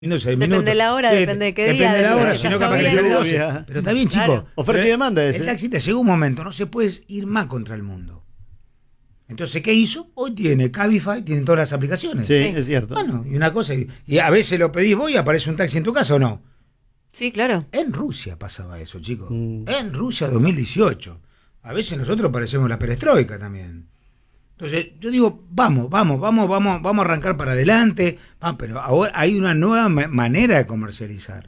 Depende de la hora, depende de qué día. Depende de la hora, si si no está capaz que le lloviendo. negocia. Pero está bien, chico. Claro. Oferta y demanda ese. El taxi te llegó un momento, no se puede ir más contra el mundo. Entonces, ¿qué hizo? Hoy tiene Cabify, tienen todas las aplicaciones. Sí, es cierto. Bueno, y una cosa, y a veces lo pedís vos y aparece un taxi en tu casa o no. Sí, claro. En Rusia pasaba eso, chicos. En Rusia 2018. A veces nosotros parecemos la perestroika también. Entonces, yo digo, vamos a arrancar para adelante, pero ahora hay una nueva manera de comercializar.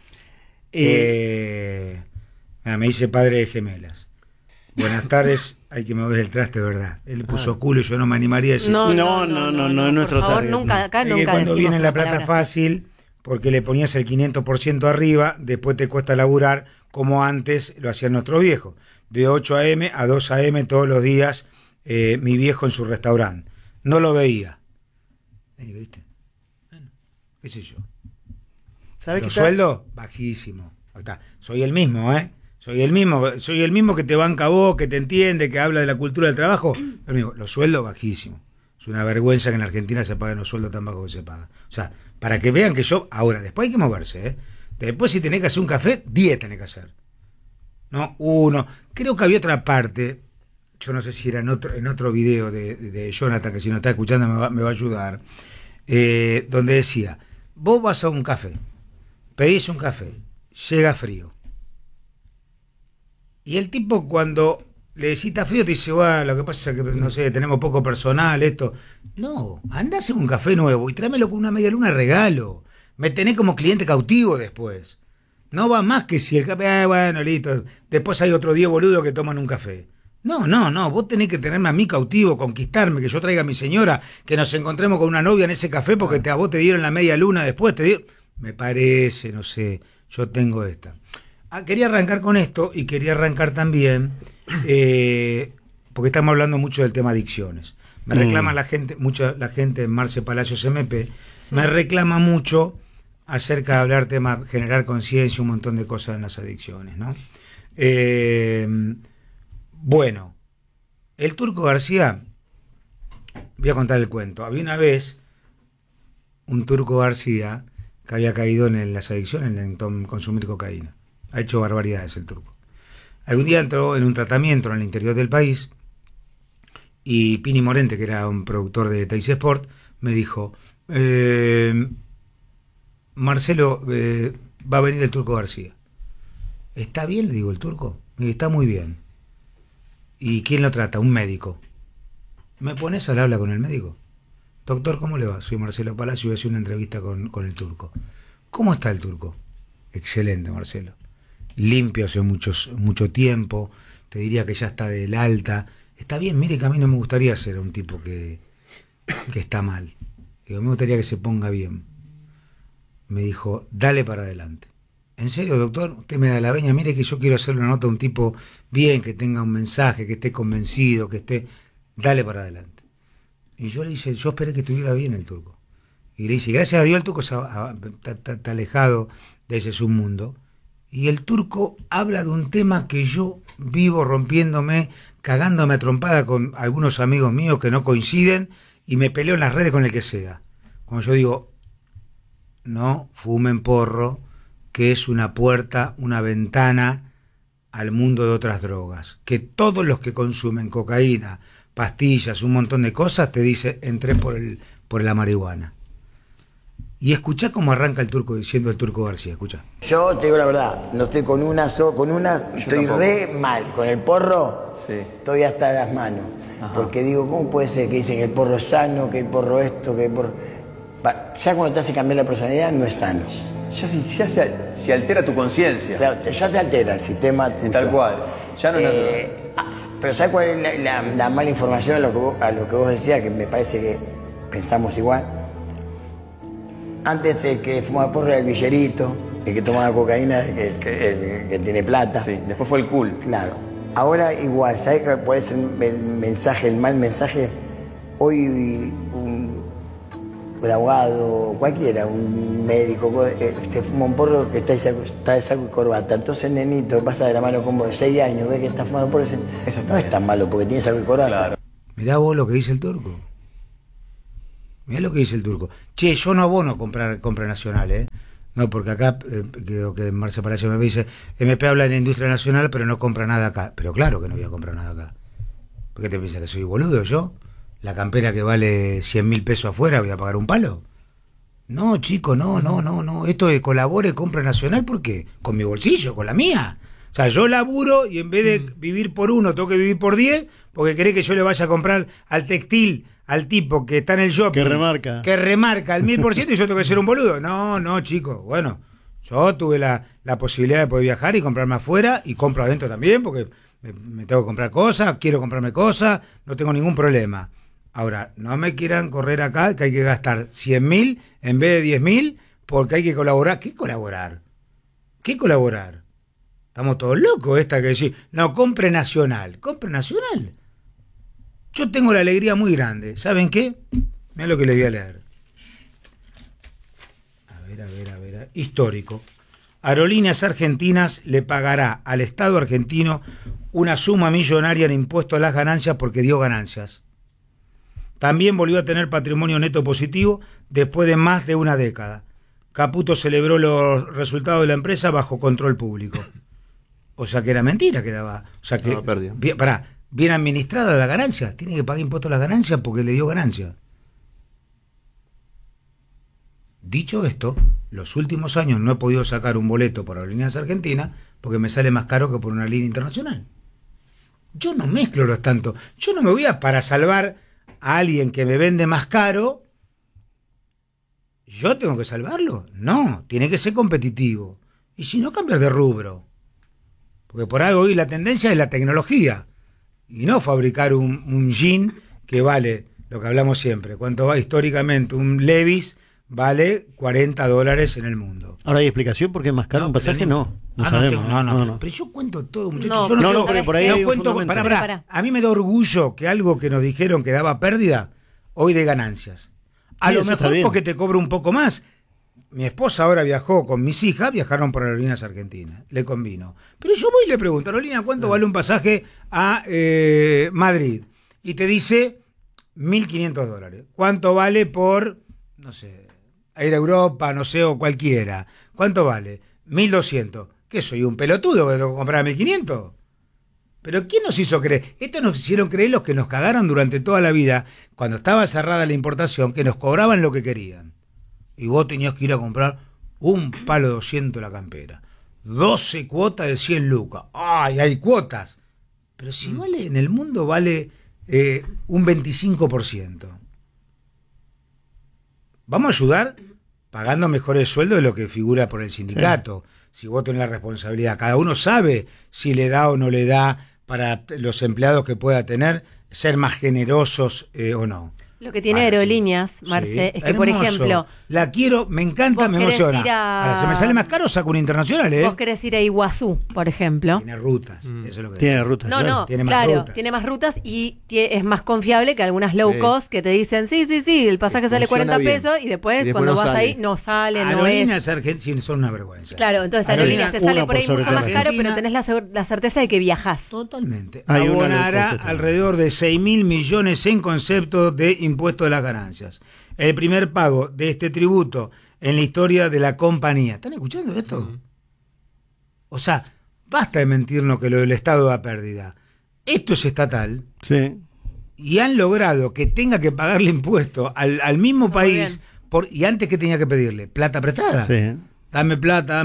Me dice padre de gemelas. Buenas tardes, hay que mover el traste, ¿verdad? Él puso culo y yo no me animaría a decir. No, nuestro por favor, target. nunca, acá Es que nunca cuando decimos viene la una plata palabra así. fácil, porque le ponías el 500% arriba, después te cuesta laburar, como antes lo hacían nuestros viejos. De 8 a.m. a 2 a.m. todos los días, mi viejo en su restaurante. No lo veía. ¿Viste? Bueno, qué sé yo. ¿Sabés Los qué sueldos, bajísimo. Ahí está. Soy el mismo, ¿eh? Soy el mismo que te banca vos, que te entiende, que habla de la cultura del trabajo. El mismo. Los sueldos, bajísimos. Es una vergüenza que en Argentina se paguen los sueldos tan bajos que se pagan. O sea, para que vean que yo... Ahora, después hay que moverse, ¿eh? Después, si tenés que hacer un café, 10 tenés que hacer. No, uno. Creo que había otra parte, yo no sé si era en otro video de Jonathan, que si no está escuchando me va a ayudar, donde decía, vos vas a un café, pedís un café, llega frío. Y el tipo cuando le decís está frío te dice, bueno, lo que pasa es que, no sé, tenemos poco personal, esto. No, andá a hacer un café nuevo y tráemelo con una media luna de regalo. Me tenés como cliente cautivo después. No va más que si el café, bueno, listo. Después hay otro día boludo que toman un café. No, vos tenés que tenerme a mí cautivo, conquistarme, que yo traiga a mi señora, que nos encontremos con una novia en ese café porque a vos te dieron la media luna después, te dieron... Me parece, no sé, yo tengo esta. Quería arrancar con esto y quería arrancar también, porque estamos hablando mucho del tema adicciones. Me reclama la gente en Marce Palacios MP, me reclama mucho acerca de hablar tema, generar conciencia, un montón de cosas en las adicciones, ¿no? Bueno, el Turco García, voy a contar el cuento. Había una vez un Turco García que había caído en las adicciones, en consumir cocaína. Ha hecho barbaridades el Turco. Algún día entró en un tratamiento en el interior del país y Pini Morente, que era un productor de Teis Sport, me dijo... Marcelo, va a venir el Turco García. ¿Está bien? Le digo, el Turco. Está muy bien. ¿Y quién lo trata? Un médico. ¿Me pones al habla con el médico? Doctor, ¿cómo le va? Soy Marcelo Palacio y voy a hacer una entrevista con el Turco. ¿Cómo está el Turco? Excelente, Marcelo. Limpio hace mucho tiempo. Te diría que ya está del alta. Está bien, mire que a mí no me gustaría ser un tipo que está mal. Digo, me gustaría que se ponga bien. Me dijo, dale para adelante. ¿En serio, doctor? Usted me da la veña. Mire que yo quiero hacerle una nota a un tipo bien, que tenga un mensaje, que esté convencido, que esté... Dale para adelante. Y yo le dije, yo esperé que estuviera bien el Turco. Y le dije, gracias a Dios el Turco está alejado de ese submundo. Y el Turco habla de un tema que yo vivo rompiéndome, cagándome a trompada con algunos amigos míos que no coinciden y me peleo en las redes con el que sea. Cuando yo digo... No fumen porro, que es una puerta, una ventana al mundo de otras drogas. Que todos los que consumen cocaína, pastillas, un montón de cosas, te dice, entré por la marihuana. Y escuchá cómo arranca el Turco diciendo el Turco García, escuchá. Yo te digo la verdad, no estoy con una, estoy tampoco. re mal. Con el porro, Sí. estoy hasta las manos. Ajá. Porque digo, ¿cómo puede ser que dicen que el porro es sano, que el porro esto, que el porro... Ya cuando te hace cambiar la personalidad no es sano. Ya se altera tu conciencia. Claro, ya te altera el sistema tuyo. Tal cual. Ya no Pero ¿sabes cuál es la mala información a lo que vos decías? Que me parece que pensamos igual. Antes el que fumaba porro era el villerito, el que tomaba cocaína, el que tiene plata. Sí, después fue el cool. Claro. Ahora igual, ¿sabes cuál es el mal mensaje? Hoy un abogado, cualquiera, un médico, se fuma un porro que está de saco y corbata. Entonces el nenito pasa de la mano como de 6 años, ve que está fumando porro y dice, eso no es tan malo porque tiene saco y corbata. Claro. Mirá vos lo que dice el Turco. Mirá lo que dice el turco. Che, yo no abono compra nacional, ¿eh? No, porque acá, creo que Marcia Palacio me dice, MP habla de la industria nacional, pero no compra nada acá. Pero claro que no voy a comprar nada acá. ¿Por qué te piensas que soy boludo yo? ¿La campera que vale 100.000 pesos afuera voy a pagar un palo? No, chico, no. Esto de colabore, compra nacional, ¿por qué? Con mi bolsillo, con la mía. O sea, yo laburo y en vez de vivir por 1, tengo que vivir por 10, porque cree que yo le vaya a comprar al textil, al tipo que está en el shopping. Que remarca al 1000% y yo tengo que ser un boludo. No, chico. Bueno, yo tuve la posibilidad de poder viajar y comprarme afuera y compro adentro también, porque me tengo que comprar cosas, quiero comprarme cosas, no tengo ningún problema. Ahora, no me quieran correr acá que hay que gastar 100.000 en vez de 10.000 porque hay que colaborar. ¿Qué colaborar? ¿Qué colaborar? Estamos todos locos esta que decir, no, compre nacional. ¿Compre nacional? Yo tengo la alegría muy grande. ¿Saben qué? Mirá lo que les voy a leer. A ver. Histórico. Aerolíneas Argentinas le pagará al Estado argentino una suma millonaria en impuesto a las ganancias porque dio ganancias. También volvió a tener patrimonio neto positivo después de más de una década. Caputo celebró los resultados de la empresa bajo control público. O sea que era mentira que daba. O sea que bien administrada la ganancia. Tiene que pagar impuestos a las ganancias porque le dio ganancia. Dicho esto, los últimos años no he podido sacar un boleto por Aerolíneas Argentinas porque me sale más caro que por una línea internacional. Yo no mezclo los tanto. Yo no me voy a para salvar a alguien que me vende más caro, ¿yo tengo que salvarlo? No, tiene que ser competitivo. Y si no, cambiar de rubro. Porque por ahí hoy la tendencia es la tecnología. Y no fabricar un jean que vale, lo que hablamos siempre, cuánto va históricamente, un Levi's vale $40 en el mundo. Ahora hay explicación por qué es más caro un pasaje, no sabemos. No. Pero yo cuento todo, muchachos. Porque por ahí hay un cuento. fundamento. A mí me da orgullo que algo que nos dijeron que daba pérdida, hoy de ganancias. A lo mejor porque te cobro un poco más. Mi esposa ahora viajó con mis hijas, viajaron por Aerolíneas Argentinas, le convino. Pero yo voy y le pregunto, Aerolínea, ¿cuánto vale un pasaje a Madrid? Y te dice $1.500. ¿Cuánto vale por, no sé, ir a Europa, no sé, o cualquiera? ¿Cuánto vale? 1.200. ¿Qué soy, un pelotudo que tengo que comprar a 1.500? ¿Pero quién nos hizo creer? Esto nos hicieron creer los que nos cagaron durante toda la vida, cuando estaba cerrada la importación, que nos cobraban lo que querían. Y vos tenías que ir a comprar un palo de 200 la campera. 12 cuotas de 100 lucas. ¡Ay, hay cuotas! Pero si vale, en el mundo vale un 25%. Vamos a ayudar pagando mejores sueldos de lo que figura por el sindicato. Sí. Si vos tenés la responsabilidad, cada uno sabe si le da o no le da para los empleados que pueda tener, ser más generosos o no. Lo que tiene Aerolíneas, Marce, es que, por ejemplo... La quiero, me encanta, me emociona. Ahora, si me sale más caro, saco un internacional, ¿eh? Vos querés ir a Iguazú, por ejemplo. Tiene rutas, eso es lo que tiene rutas. No, tiene más rutas. Tiene más rutas y es más confiable que algunas low cost que te dicen, sí, el pasaje sale 40 pesos y después cuando vas ahí no sale, no es... Aerolíneas Argentinas son una vergüenza. Claro, entonces Aerolíneas te sale por ahí mucho más caro, pero tenés la certeza de que viajás. Totalmente. Abonará alrededor de 6.000 millones en concepto de impuesto de las ganancias. El primer pago de este tributo en la historia de la compañía. ¿Están escuchando esto? O sea, basta de mentirnos que lo del Estado da pérdida. Esto es estatal. Sí. Y han logrado que tenga que pagarle impuesto al mismo país. Y antes, ¿qué tenía que pedirle? ¿Plata prestada? Sí. Dame plata.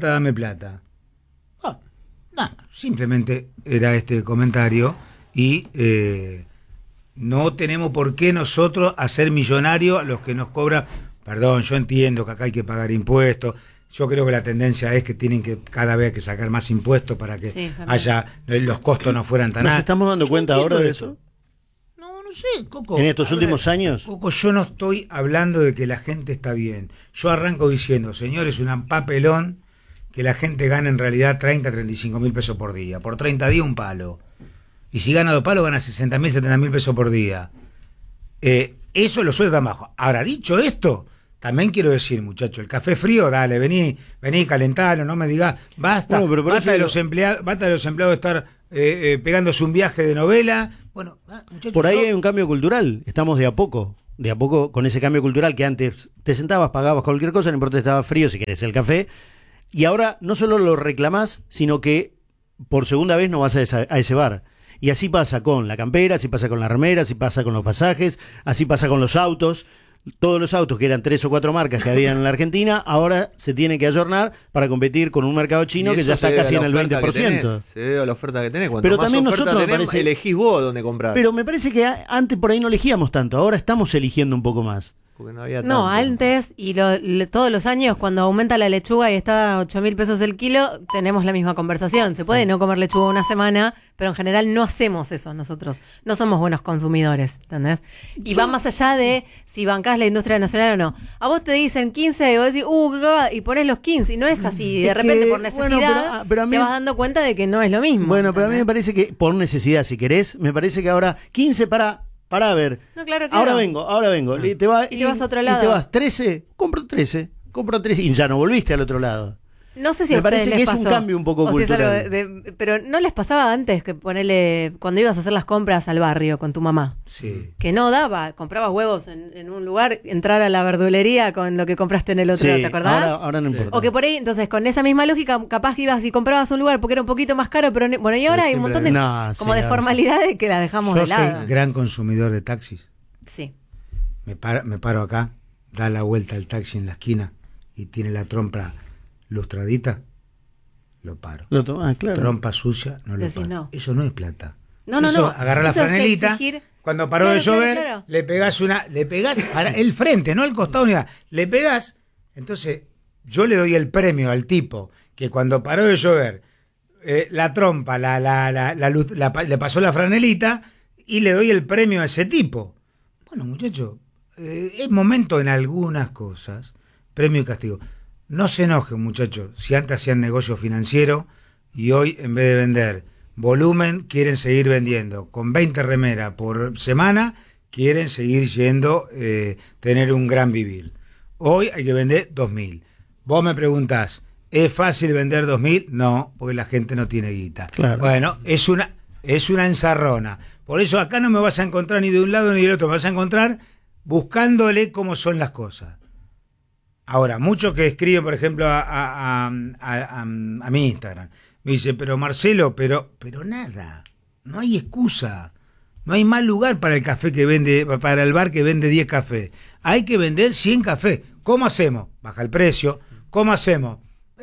Simplemente era este comentario y... no tenemos por qué nosotros hacer millonarios a los que nos cobran. Perdón, yo entiendo que acá hay que pagar impuestos. Yo creo que la tendencia es que tienen que cada vez que sacar más impuestos para que los costos no fueran tan altos. ¿Nos estamos dando cuenta ahora de eso? No sé, Coco. ¿En estos últimos años? Coco, yo no estoy hablando de que la gente está bien. Yo arranco diciendo, señores, un papelón que la gente gana en realidad 35 mil pesos por día. Por 30 días un palo. Y si gana 2 palos, gana 60.000, 70.000 pesos por día. Eso lo suelta bajo. Ahora, dicho esto, también quiero decir, muchacho, el café frío, dale, vení, calentalo, no me digas, basta de los empleados estar pegándose un viaje de novela. Bueno, muchachos, por ahí hay un cambio cultural, estamos de a poco. de a poco, con ese cambio cultural que antes te sentabas, pagabas cualquier cosa, no importa si estaba frío, si querés el café, y ahora no solo lo reclamás, sino que por segunda vez no vas a ese bar. Y así pasa con la campera, así pasa con la remera, así pasa con los pasajes, así pasa con los autos. Todos los autos que eran 3 o 4 marcas que había en la Argentina, ahora se tienen que ayornar para competir con un mercado chino que ya está casi en el 20%. Se ve a la oferta que tenés. Cuanto pero más también oferta nosotros tenés, elegís vos dónde comprar. Pero me parece que antes por ahí no elegíamos tanto, ahora estamos eligiendo un poco más. Porque no había No, tanto. antes y todos los años cuando aumenta la lechuga y está a 8.000 pesos el kilo, tenemos la misma conversación. Se puede no comer lechuga una semana, pero en general no hacemos eso nosotros. No somos buenos consumidores, ¿entendés? Y va más allá de si bancás la industria nacional o no. A vos te dicen 15 y vos decís, qué cagada, y ponés los 15. Y no es así. De repente por necesidad pero a mí, te vas dando cuenta de que no es lo mismo. Bueno, pero a mí ¿entendés? me parece que por necesidad, si querés, me parece que ahora 15 para ver. No, claro. Ahora vengo. Y te vas a otro lado. Y te vas 13, compro 13 y ya no volviste al otro lado. No sé si a me ustedes parece que les es un pasó, cambio un poco o si es cultural. algo pero ¿no les pasaba antes que ponerle cuando ibas a hacer las compras al barrio con tu mamá? Sí. Que no daba, comprabas huevos en un lugar, entrar a la verdulería con lo que compraste en el otro, Sí, ¿te acordás? ahora no importa. O que por ahí, entonces, con esa misma lógica, capaz que ibas y comprabas un lugar porque era un poquito más caro, pero bueno, y ahora hay un montón de como de formalidades que las dejamos Yo de lado. soy gran consumidor de taxis. Sí. Me paro acá, da la vuelta al taxi en la esquina y tiene la trompa lustradita, lo paro. Lo tomás, claro. Trompa sucia, no lo Decís paro. no. Eso no es plata. No, Eso, agarra la Eso es franelita, exigir. cuando paró de Claro, llover, claro. le pegás para el frente, no al costado ni nada. Le pegás, entonces yo le doy el premio al tipo que cuando paró de llover, la trompa, le pasó la franelita y le doy el premio a ese tipo. Bueno, muchachos, es momento en algunas cosas, premio y castigo. No se enojen, muchachos, si antes hacían negocio financiero y hoy en vez de vender volumen quieren seguir vendiendo. Con 20 remeras por semana quieren seguir yendo, tener un gran vivir. Hoy hay que vender 2.000. Vos me preguntás, ¿es fácil vender 2.000? No, porque la gente no tiene guita. Claro. Bueno, es una enzarrona. Por eso acá no me vas a encontrar ni de un lado ni del otro, me vas a encontrar buscándole cómo son las cosas. Ahora, muchos que escriben, por ejemplo, a mi Instagram, me dicen, pero Marcelo, pero nada, no hay excusa, no hay mal lugar para para el bar que vende 10 cafés. Hay que vender 100 cafés. ¿Cómo hacemos? Baja el precio. ¿Cómo hacemos?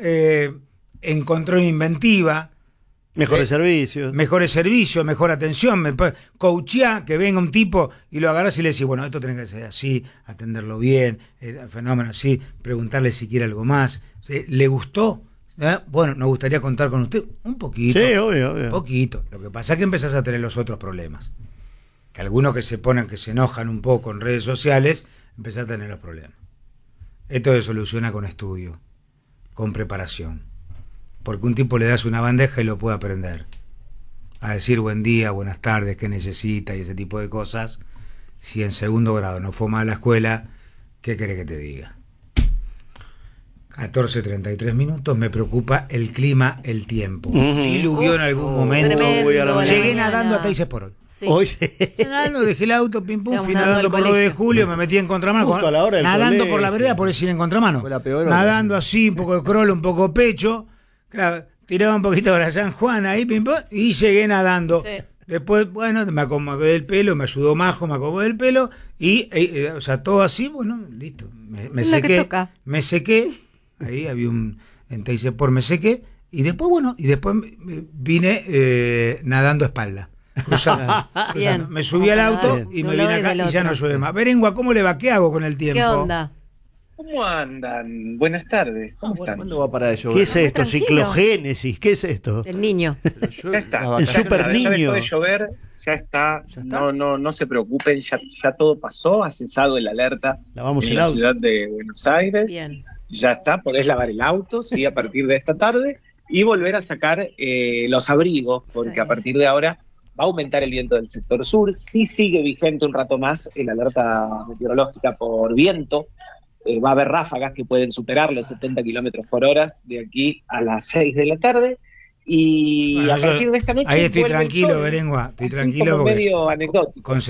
Encontró una inventiva. Mejores servicios, mejor atención, coacheá, que venga un tipo y lo agarrás y le decís, bueno, esto tiene que ser así, atenderlo bien, fenómeno así, preguntarle si quiere algo más. ¿Le gustó? Bueno, nos gustaría contar con usted un poquito. Sí, obvio. Un poquito. Lo que pasa es que empezás a tener los otros problemas. Que algunos que se enojan un poco en redes sociales, empezás a tener los problemas. Esto se soluciona con estudio, con preparación. Porque un tipo le das una bandeja y lo puede aprender a decir buen día, buenas tardes, qué necesita y ese tipo de cosas. Si en segundo grado no fue mal a la escuela, ¿qué querés que te diga? 14:33 minutos, me preocupa el clima, el tiempo. Diluvió en algún momento. Llegué nadando hasta hice por hoy. Sí. Hoy sí. Nadando, dejé el auto, pim pum, Sí, fui nadando nadando al por 9 de colegio. julio, me metí en contramano. Justo a la hora del nadando colegio. por la vereda, por decir en contramano. Fue la peor hora. Nadando así, un poco de crawl, un poco pecho. Claro, tiraba un poquito para San Juan ahí, pim pum, y llegué nadando. Sí. Después, bueno, me acomodé el pelo, me ayudó Majo, me acomodé el pelo, y, o sea, todo así, bueno, listo. Me Es lo que sequé, toca. ahí había un Enteicepor, me sequé, y después vine nadando a espalda. Cruzando. Bien. Me subí al auto Bien. y De me un lado vine y acá del y ya otro. no llueve más. Berengua, ¿cómo le va? ¿Qué hago con el tiempo? ¿Qué onda? ¿Cómo andan? Buenas tardes. ¿Cómo están? ¿Cuándo va a parar de llover? ¿Qué es esto? Tranquilo. Ciclogénesis, ¿qué es esto? El niño. Ya está. Las El vacaciones- super Ya niño. dejó de llover, ya está. ¿Ya está? No se preocupen, ya todo pasó, ha cesado el alerta Lavamos en el la auto. ciudad de Buenos Aires. Bien. Ya está, podés lavar el auto, sí, a partir de esta tarde, y volver a sacar los abrigos, porque Sí. a partir de ahora va a aumentar el viento del sector sur. Sí sigue vigente un rato más el alerta meteorológica por viento. Va a haber ráfagas que pueden superar los 70 kilómetros por hora de aquí a las 6 de la tarde. Y Bueno, a partir de esta noche ahí estoy vuelve el tranquilo, sol. Berengua, estoy Así tranquilo como porque medio anecdótico. con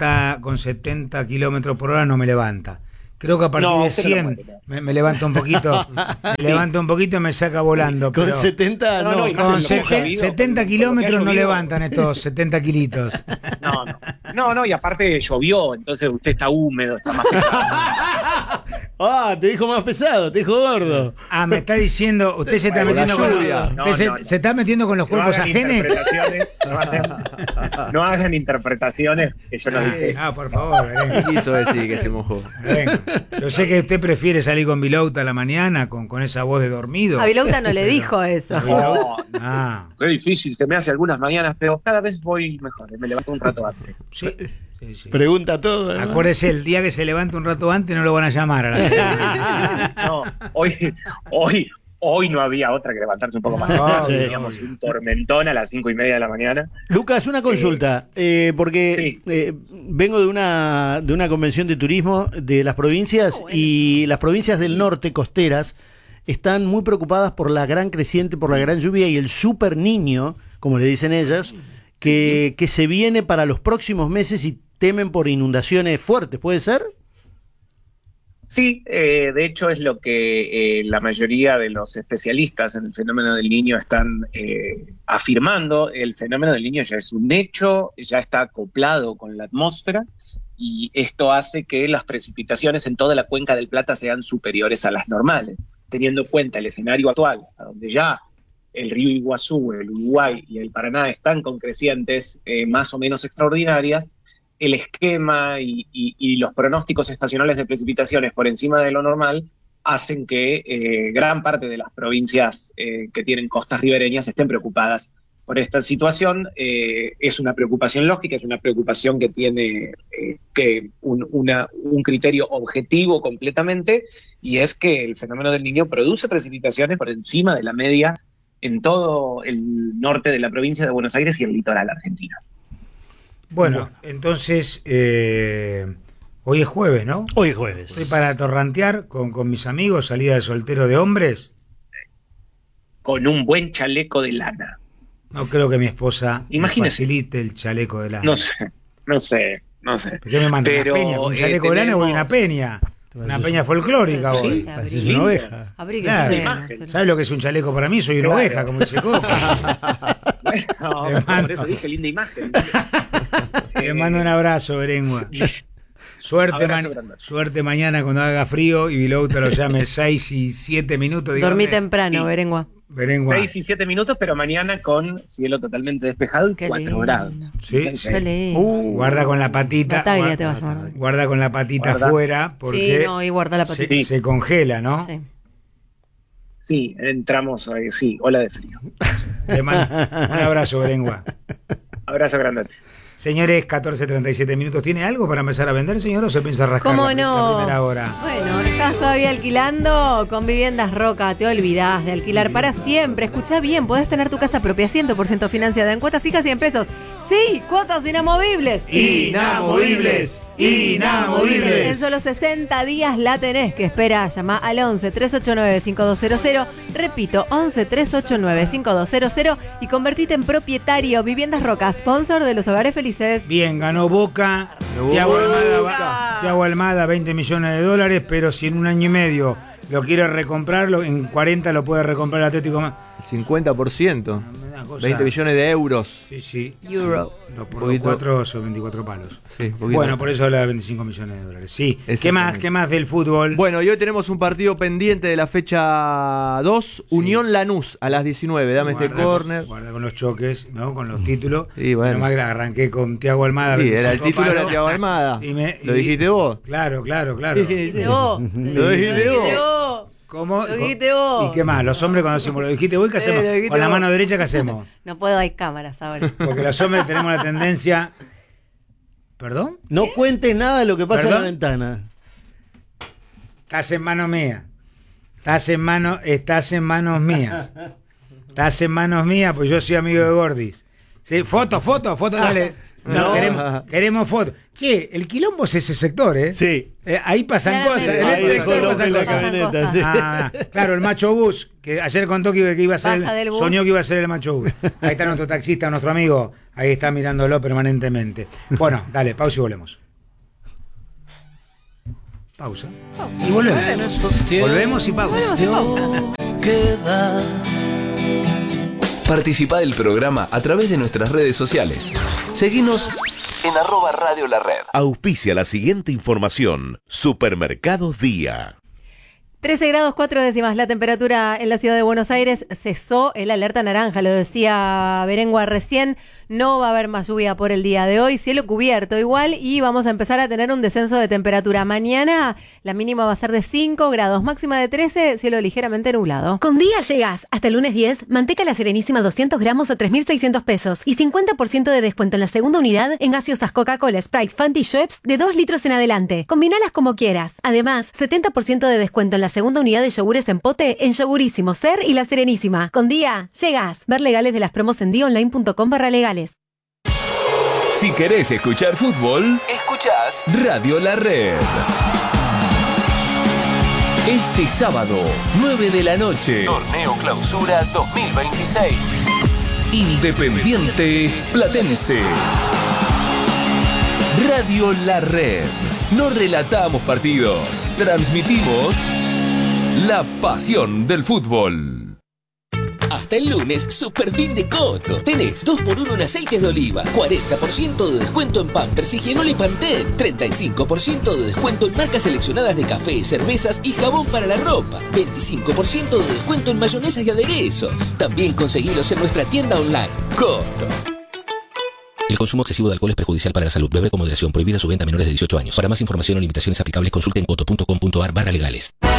70 kilómetros por hora no me levanta. Creo que a partir No, de usted no lo 100 puede, no. me levanta un poquito, y me saca volando. Con pero 70 No, no. no, y con más de lo que ha llovido, 70 con lo kilómetros que ha no llovido. levantan estos 70 kilitos. No, y aparte llovió, entonces usted está húmedo, está más Ah, te dijo más pesado, te dijo gordo. Ah, me está diciendo, usted se está Por la metiendo con lluvia. usted No, se, no, no. se está metiendo con los cuerpos ajenos. No hagan interpretaciones que yo no dije. Ah, por favor, ¿Qué Berengo. quiso decir que se mojó? Berengo. Yo sé que usted prefiere salir con Vilouta a la mañana con esa voz de dormido. A Vilouta no le dijo eso. Vilouta- Ah, Qué difícil, se me hace algunas mañanas, pero cada vez voy mejor, me levanto un rato antes. sí. Sí. Pregunta todo. ¿no? Acuérdese, el día que se levante un rato antes no lo van a llamar a la señora. No, hoy no había otra que levantarse un poco más. Ah, sí. Teníamos un tormentón a las 5:30 de la mañana. Lucas, una consulta, porque vengo de una convención de turismo de las provincias y las provincias del norte costeras están muy preocupadas por la gran creciente, por la gran lluvia y el super niño, como le dicen ellas, que se viene para los próximos meses y temen por inundaciones fuertes, ¿puede ser? Sí, de hecho es lo que la mayoría de los especialistas en el fenómeno del Niño están afirmando. El fenómeno del Niño ya es un hecho, ya está acoplado con la atmósfera y esto hace que las precipitaciones en toda la cuenca del Plata sean superiores a las normales, teniendo en cuenta el escenario actual, a donde ya el río Iguazú, el Uruguay y el Paraná están con crecientes más o menos extraordinarias. El esquema y los pronósticos estacionales de precipitaciones por encima de lo normal hacen que gran parte de las provincias que tienen costas ribereñas estén preocupadas por esta situación. Es una preocupación lógica, es una preocupación que tiene un criterio objetivo completamente, y es que el fenómeno del Niño produce precipitaciones por encima de la media en todo el norte de la provincia de Buenos Aires y el litoral argentino. Bueno, entonces, hoy es jueves, ¿no? Hoy es jueves. Estoy para torrantear con mis amigos, salida de soltero de hombres. Con un buen chaleco de lana. No creo que mi esposa me Imagínese. facilite el chaleco de lana. No sé. ¿Por qué me manda una Pero, peña? Con un chaleco de lana voy a una peña. Una peña folclórica voy. Pareces una oveja. Claro. Abríguese. ¿Sabes lo que es un chaleco para mí? Soy una Claro. oveja, como dice Coca. No, Le mando. por eso dije linda imagen. Le mando un abrazo, Berengua. Abrazo grande. Suerte mañana cuando haga frío y Vilouta lo llame 6 y 7 minutos. Dormí dígame. temprano, Sí. Berengua. Berengua. 6 y 7 minutos, pero mañana con cielo totalmente despejado y Qué 4 lindo. grados. Sí, sí. Qué lindo. Guarda con la patita. Bataglia te va a llamar. Guarda con la patita Guarda. afuera porque Sí, no, y guarda la patita. se congela, ¿no? Sí. Sí, entramos, ola de frío. Le mando un abrazo, Berengua. Abrazo grande. Señores, 14:37 minutos. ¿Tiene algo para empezar a vender, señor? ¿O se piensa rascar ¿Cómo la no? primera hora? Bueno, ¿estás todavía alquilando? Con Viviendas Roca, te olvidás de alquilar para siempre. Escuchá bien, podés tener tu casa propia 100% financiada en cuotas fijas 100 pesos. Sí, cuotas inamovibles. Inamovibles, inamovibles. En solo 60 días la tenés. Que espera, llama al 11 389 5200. Repito, 11 389 5200 y convertite en propietario. Viviendas Roca, sponsor de los hogares felices. Bien, ganó Boca. Ganó Thiago Almada, 20 millones de dólares, pero si en un año y medio lo quiere recomprarlo, en 40 lo puede recomprar el Atlético. 50%. Una cosa- 20 millones de euros. Sí, sí. Euro. Dos por Poquito. 4 son 24 palos. Sí, poquito. Bueno, por eso habla de 25 millones de dólares. Sí. ¿Qué Exactamente. más del fútbol? Bueno, y hoy tenemos un partido pendiente de la fecha 2, Unión Lanús, a las 19. Dame este córner. Guarda con los choques, ¿no? Con los títulos. Sí, bueno. Nomás que arranqué con Thiago Almada. Sí, era el 25 título de palos. Thiago Almada. Y ¿Lo dijiste vos? Claro. Dijiste vos. Lo dijiste vos. ¿Cómo? Lo dijiste vos. ¿Y qué más? Los hombres cuando decimos lo dijiste vos, ¿qué hacemos? lo dijiste Con la vos. mano derecha, ¿qué hacemos? No puedo, hay cámaras ahora. Porque los hombres tenemos la tendencia... ¿Perdón? No cuentes nada de lo que pasa en ¿Perdón? la ventana. Estás en manos mías. Estás en manos mías. Estás en manos mías, pues yo soy amigo de Gordis. Sí, foto, dale. No, queremos fotos. Che, el quilombo es ese sector, ¿eh? Sí. Ahí pasan Claramente. cosas. En Ahí ese dejó sector López pasan la cosas. camioneta, sí. Claro, el macho bus, que ayer contó que iba a ser, Baja del bus. soñó que iba a ser el macho bus. Ahí está nuestro taxista, nuestro amigo, ahí está mirándolo permanentemente. Bueno, dale, pausa y volvemos. Pausa. Y volvemos. Volvemos y pausa. Participa del programa a través de nuestras redes sociales. Seguinos en @Radio La Red. Auspicia la siguiente información. Supermercados Día. 13 grados 4 décimas la temperatura en la ciudad de Buenos Aires. Cesó el alerta naranja, lo decía Berengua recién. No va a haber más lluvia por el día de hoy. Cielo cubierto igual y vamos a empezar a tener un descenso de temperatura. Mañana la mínima va a ser de 5 grados, máxima de 13, cielo ligeramente nublado. Con Día llegás. Hasta el lunes 10, manteca La Serenísima 200 gramos a 3.600 pesos y 50% de descuento en la segunda unidad en gaseosas Coca-Cola, Sprite, Fanta y Schweppes de 2 litros en adelante. Combinalas como quieras. Además, 70% de descuento en la segunda unidad de yogures en pote en Yogurísimo, Ser y La Serenísima. Con Día llegás. Ver legales de las promos en diaonline.com/legales. Si querés escuchar fútbol, escuchás Radio La Red. Este sábado, 9 de la noche, Torneo Clausura 2026. Independiente Platense. Radio La Red. No relatamos partidos, transmitimos la pasión del fútbol. Hasta el lunes, super fin de Coto. Tenés 2x1 en aceites de oliva, 40% de descuento en Pampers, Higienol y Pantene, 35% de descuento en marcas seleccionadas de café, cervezas y jabón para la ropa, 25% de descuento en mayonesas y aderezos. También conseguilos en nuestra tienda online, Coto. El consumo excesivo de alcohol es perjudicial para la salud. Beber con moderación. Prohibida su venta a menores de 18 años. Para más información o limitaciones aplicables, consulte en coto.com.ar/legales.